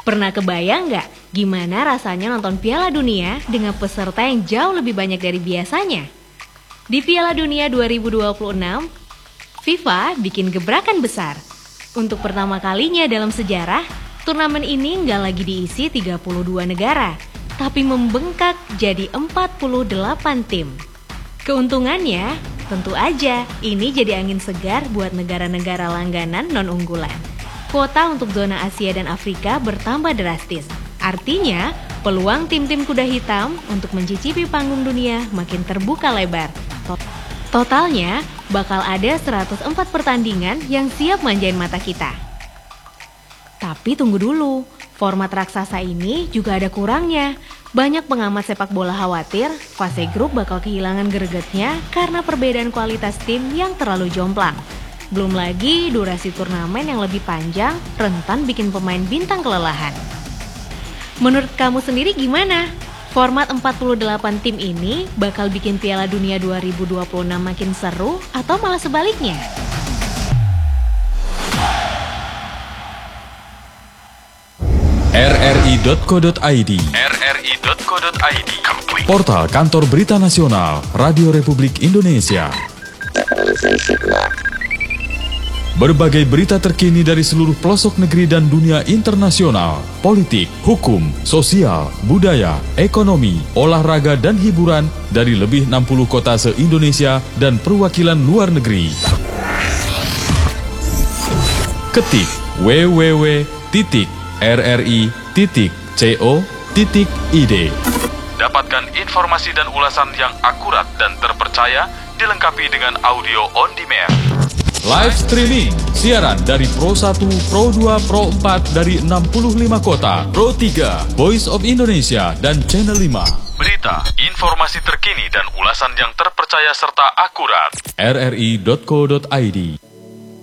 Pernah kebayang nggak gimana rasanya nonton Piala Dunia dengan peserta yang jauh lebih banyak dari biasanya? Di Piala Dunia 2026, FIFA bikin gebrakan besar. Untuk pertama kalinya dalam sejarah, turnamen ini nggak lagi diisi 32 negara, tapi membengkak jadi 48 tim. Keuntungannya, tentu aja ini jadi angin segar buat negara-negara langganan non-unggulan. Kuota untuk zona Asia dan Afrika bertambah drastis. Artinya, peluang tim-tim kuda hitam untuk mencicipi panggung dunia makin terbuka lebar. Totalnya, bakal ada 104 pertandingan yang siap manjain mata kita. Tapi tunggu dulu, format raksasa ini juga ada kurangnya. Banyak pengamat sepak bola khawatir fase grup bakal kehilangan gregetnya karena perbedaan kualitas tim yang terlalu jomplang. Belum lagi durasi turnamen yang lebih panjang, rentan bikin pemain bintang kelelahan. Menurut kamu sendiri gimana? Format 48 tim ini bakal bikin Piala Dunia 2026 makin seru atau malah sebaliknya? rri.co.id Portal Kantor Berita Nasional Radio Republik Indonesia. Berbagai berita terkini dari seluruh pelosok negeri dan dunia internasional, politik, hukum, sosial, budaya, ekonomi, olahraga, dan hiburan dari lebih 60 kota se-Indonesia dan perwakilan luar negeri. Ketik www.rri.co.id. Dapatkan informasi dan ulasan yang akurat dan terpercaya, dilengkapi dengan audio on demand. Live streaming, siaran dari Pro 1, Pro 2, Pro 4 dari 65 kota, Pro 3, Voice of Indonesia, dan Channel 5. Berita, informasi terkini dan ulasan yang terpercaya serta akurat. rri.co.id